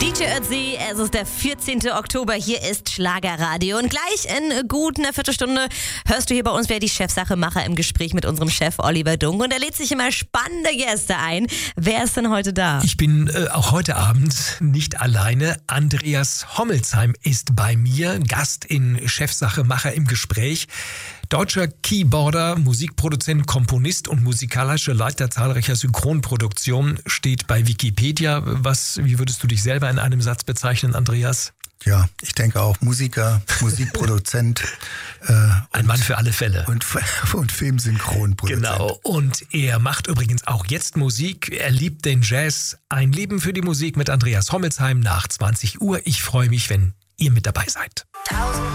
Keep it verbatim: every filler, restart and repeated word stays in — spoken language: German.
D J Ötzi, es ist der vierzehnten Oktober, hier ist Schlagerradio und gleich in gut einer Viertelstunde hörst du hier bei uns, wer die Chefsachemacher im Gespräch mit unserem Chef Oliver Dunk und er lädt sich immer spannende Gäste ein. Wer ist denn heute da? Ich bin äh, auch heute Abend nicht alleine. Andreas Hommelsheim ist bei mir, Gast in Chefsachemacher im Gespräch. Deutscher Keyboarder, Musikproduzent, Komponist und musikalischer Leiter zahlreicher Synchronproduktionen, steht bei Wikipedia. Was, wie würdest du dich selber in einem Satz bezeichnen, Andreas? Ja, ich denke auch Musiker, Musikproduzent. äh, Ein Mann für alle Fälle. Und, und Filmsynchronproduzent. Genau, und er macht übrigens auch jetzt Musik. Er liebt den Jazz. Ein Leben für die Musik mit Andreas Hommelsheim nach zwanzig Uhr. Ich freue mich, wenn ihr mit dabei seid.